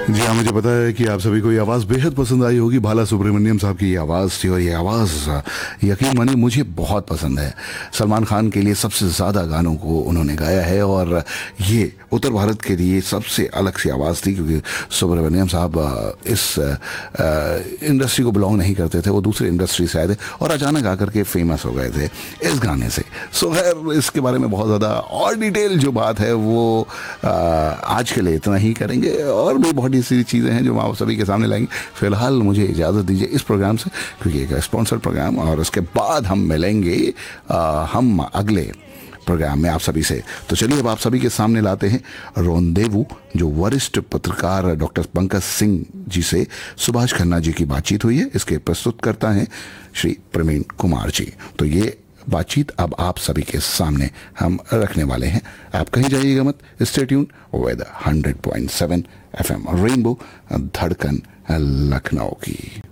जी हाँ, मुझे पता है कि आप सभी को ये आवाज़ बेहद पसंद आई होगी। बाला सुब्रमण्यम साहब की ये आवाज़ थी और ये आवाज़ यकीन मानिए मुझे बहुत पसंद है। सलमान खान के लिए सबसे ज़्यादा गानों को उन्होंने गाया है और ये उत्तर भारत के लिए सबसे अलग सी आवाज़ थी, क्योंकि सुब्रमण्यम साहब इस इंडस्ट्री को बिलोंग नहीं करते थे, वो दूसरी इंडस्ट्री से आए थे और अचानक आकर के फेमस हो गए थे इस गाने से। सो खैर, इसके बारे में बहुत ज़्यादा और डिटेल जो बात है वो आज के लिए इतना ही करेंगे, और भी बहुत सी चीज़ें हैं जो हम आप सभी के सामने लाएंगे। फिलहाल मुझे इजाज़त दीजिए इस प्रोग्राम से, क्योंकि एक स्पॉन्सर प्रोग्राम, और उसके बाद हम मिलेंगे हम अगले प्रोग्राम में आप सभी से। तो चलिए अब आप सभी के सामने लाते हैं रोंदेवू, जो वरिष्ठ पत्रकार डॉक्टर पंकज सिंह जी से सुभाष खन्ना जी की बातचीत हुई है। इसके प्रस्तुत करता है श्री प्रवीण कुमार जी। तो ये बातचीत अब आप सभी के सामने हम रखने वाले हैं। आप कहीं जाइएगा मत, stay tune with 100.7 FM rainbow, धड़कन लखनऊ की।